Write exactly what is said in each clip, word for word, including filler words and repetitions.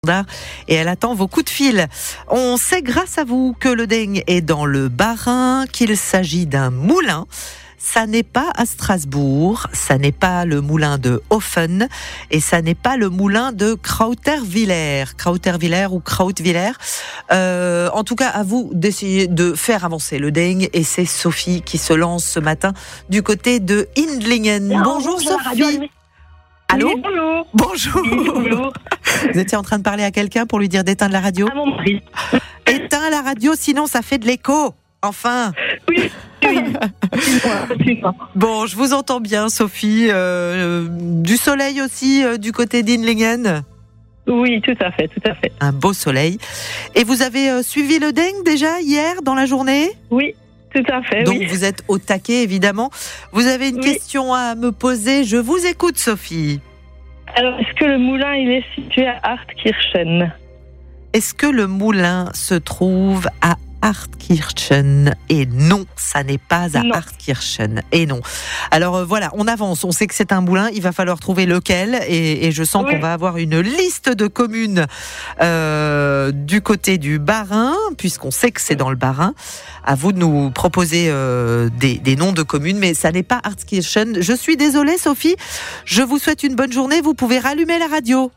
Et elle attend vos coups de fil. On sait grâce à vous que le Daigne est dans le Bas-Rhin, qu'il s'agit d'un moulin. Ça n'est pas à Strasbourg, ça n'est pas le moulin de Hoffen et ça n'est pas le moulin de Krauterwiller, Krauterwiller ou Krautwiller. Euh, en tout cas, à vous d'essayer de faire avancer le Daigne et c'est Sophie qui se lance ce matin du côté de Hindlingen. Non, bonjour, bonjour Sophie. Allô? Oui, bonjour. Bonjour. Oui, bonjour. Vous étiez en train de parler à quelqu'un pour lui dire d'éteindre la radio? À mon mari. Éteins la radio, sinon ça fait de l'écho. Enfin. Oui, oui. Bon, je vous entends bien, Sophie. Euh, du soleil aussi euh, du côté d'Hindlingen? Oui, tout à fait, tout à fait. Un beau soleil. Et vous avez euh, suivi le Daigne déjà hier dans la journée? Oui, tout à fait. Donc oui. vous êtes au taquet, évidemment. Vous avez une Oui. question à me poser. Je vous écoute, Sophie. Alors, est-ce que le moulin, il est situé à Hartkirchen? Est-ce que le moulin se trouve à Hartkirchen? Et non, ça n'est pas à Non. Hartkirchen. Et non. Alors euh, voilà, on avance. On sait que c'est un moulin. Il va falloir trouver lequel. Et, et je sens Oui. qu'on va avoir une liste de communes euh, du côté du Bas-Rhin, puisqu'on sait que c'est dans le Bas-Rhin. À vous de nous proposer euh, des, des noms de communes, mais ça n'est pas Hartkirchen. Je suis désolée, Sophie. Je vous souhaite une bonne journée. Vous pouvez rallumer la radio.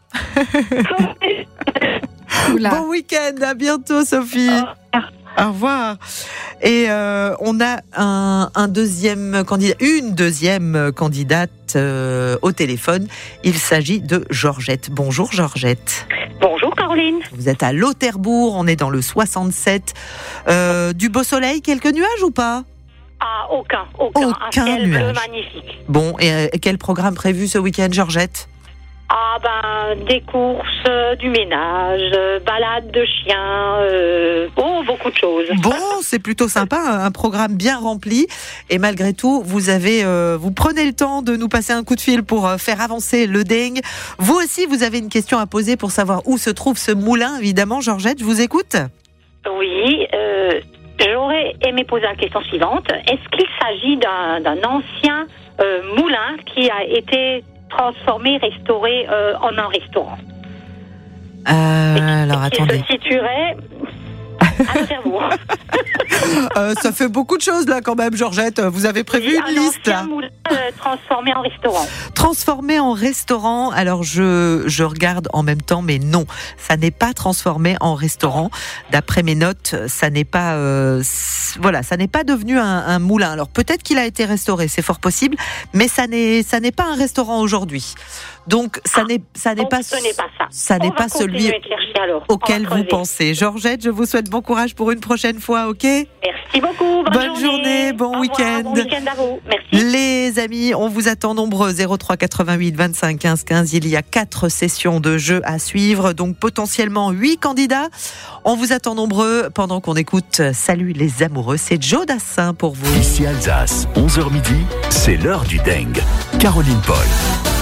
Bon week-end. À bientôt, Sophie. Au revoir. Et euh, on a un, un deuxième candidat, une deuxième candidate euh, au téléphone. Il s'agit de Georgette. Bonjour Georgette. Bonjour Caroline. Vous êtes à Lauterbourg, on est dans le soixante-sept. Euh, du beau soleil, quelques nuages ou pas? Ah, aucun, aucun. Aucun un ciel bleu nuage. magnifique. Bon, et euh, quel programme prévu ce week-end, Georgette? Ah ben, des courses, euh, du ménage, euh, balade de chiens, euh, oh, beaucoup de choses. Bon, c'est plutôt sympa, un programme bien rempli. Et malgré tout, vous avez, euh, vous prenez le temps de nous passer un coup de fil pour euh, faire avancer le Daigne. Vous aussi, vous avez une question à poser pour savoir où se trouve ce moulin, évidemment. Georgette, je vous écoute. Oui, euh, j'aurais aimé poser la question suivante. Est-ce qu'il s'agit d'un, d'un ancien euh, moulin qui a été transformé, restauré euh, en un restaurant? Euh, alors qui attendez. se situerait à Cherbourg. Euh, ça fait beaucoup de choses là quand même, Georgette. Vous avez prévu Oui, une un liste ancien là. moulin euh, transformé en restaurant. Transformé en restaurant. Alors je je regarde en même temps, mais non, ça n'est pas transformé en restaurant. D'après mes notes, ça n'est pas euh, c- voilà, ça n'est pas devenu un, un moulin. Alors peut-être qu'il a été restauré, c'est fort possible, mais ça n'est ça n'est pas un restaurant aujourd'hui. Donc ça Ah, n'est ça n'est Donc, pas ce n'est pas ça. ça On n'est va pas celui continuer de chercher alors. auquel On va vous creuser. pensez. Georgette, je vous souhaite bon courage pour une prochaine fois, ok? Merci beaucoup. Bonne, Bonne journée, bon Au revoir, week-end. Bon week-end à vous. Merci. Les amis, on vous attend nombreux. zéro trois quatre-vingt-huit vingt-cinq quinze quinze. Il y a quatre sessions de jeu à suivre, donc potentiellement huit candidats. On vous attend nombreux pendant qu'on écoute Salut les amoureux. C'est Joe Dassin pour vous. Ici Alsace, onze heures midi, c'est l'heure du Daigne. Caroline Paul.